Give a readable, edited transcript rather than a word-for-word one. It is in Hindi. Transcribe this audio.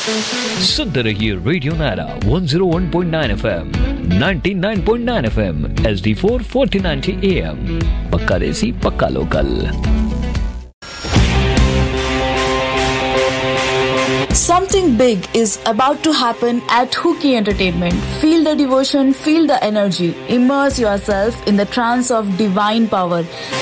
सुनते रहिए radio Naira 101.9 FM, 99.9 FM, HD4 1490 AM। पक्का देसी पक्का local. Something big is about to happen at Hooky Entertainment. Feel the devotion, feel the energy. Immerse yourself in the trance of divine power.